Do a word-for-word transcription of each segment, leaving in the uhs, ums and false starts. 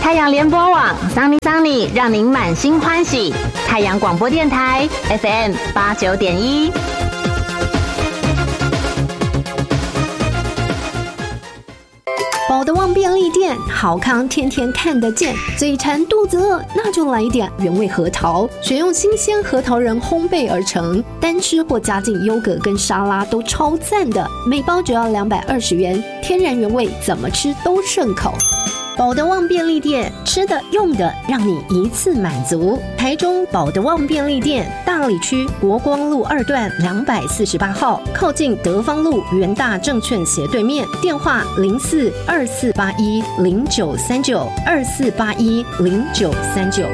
太阳联播网桑尼桑尼，让您满心欢喜。太阳广播电台 F M 八九点一。 宝德旺便利店，好康天天看得见。嘴馋肚子饿，那就来一点原味核桃，选用新鲜核桃仁烘焙而成，单吃或加进优格跟沙拉都超赞的。每包只要两百二十元，天然原味，怎么吃都顺口。宝德旺便利店，吃的用的让你一次满足。台中宝德旺便利店，大里区国光路二段两百四十八号，靠近德芳路元大证券斜对面。电话零四二四八一零九三九二四八一零九三九。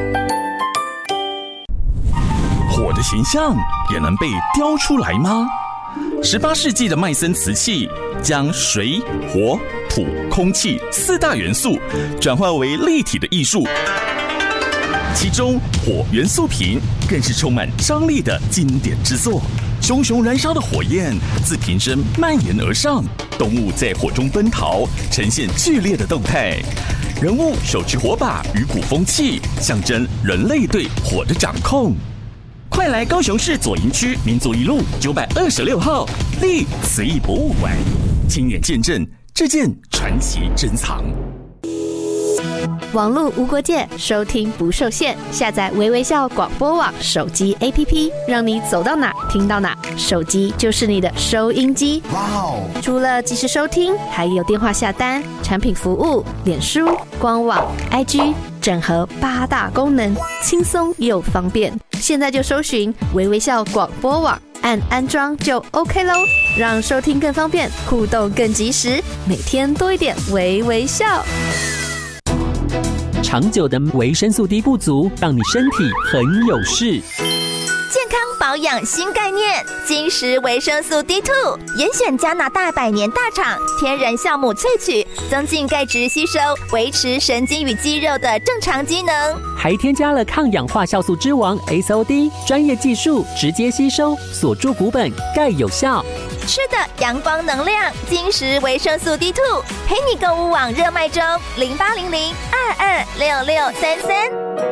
火的形象也能被雕出来吗？十八世纪的麦森瓷器将水、火、土、空气四大元素转化为立体的艺术，其中火元素瓶更是充满张力的经典之作。熊熊燃烧的火焰自瓶身蔓延而上，动物在火中奔逃，呈现剧烈的动态。人物手持火把与鼓风器，象征人类对火的掌控。快来高雄市左营区民族一路九百二十六号立慈义博物馆，亲眼见证这件传奇珍藏。 网络无国界，收听不受限。下载微微笑广播网手机 A P P， 让你走到哪听到哪。手机就是你的收音机。哇哦！除了即时收听，还有电话下单、产品服务、脸书、官网、I G， 整合八大功能，轻松又方便。现在就搜寻微微笑广播网，按安装就 OK 咯，让收听更方便，互动更及时，每天多一点微微笑。 长久的维生素 D 不足，让你身体很有事。 健康保养新概念，金石维生素 D 二 严选加拿大百年大厂天然酵母萃取，增进钙质吸收，维持神经与肌肉的正常机能， 还添加了抗氧化酵素之王 S O D， 专业技术直接吸收，锁住骨本，钙有效。 吃的阳光能量，金石维生素 D 二 陪你购物网热卖中，零八零零二二六六三三。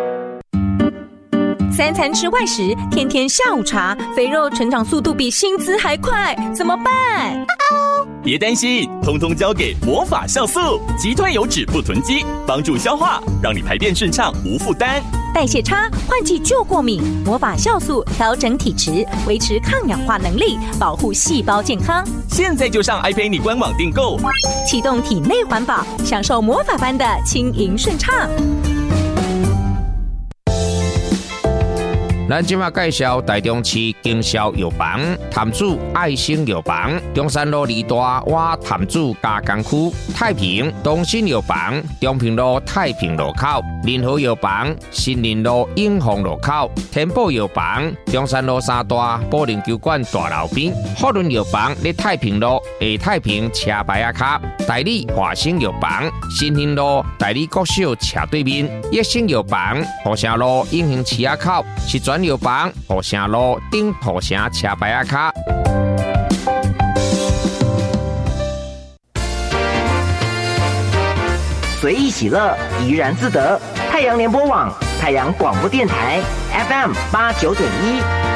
三餐吃外食，天天下午茶，肥肉成长速度比薪资还快，怎么办？ 别担心，通通交给魔法酵素，击退油脂不囤积，帮助消化，让你排便顺畅无负担。 代谢差，换季就过敏，魔法酵素调整体质，维持抗氧化能力，保护细胞健康。 现在就上 iPay 官网订购， 启动体内环保，享受魔法般的轻盈顺畅。 咱今麦介绍台中市经销药房潭子爱心药房，中山路二大瓦潭子加工区，太平东新药房中平路太平路口，联合药房新林路永丰路口，天宝药房中山路三大保龄球馆大楼边，福伦药房在太平路下太平车牌仔卡，代理华兴药房新兴路代理国小斜对面，益生药房河城路永兴市仔口，是专药房河城路顶土城车牌仔卡。 随意喜乐，怡然自得。太阳联播网，太阳广播电台 F M 八九点一。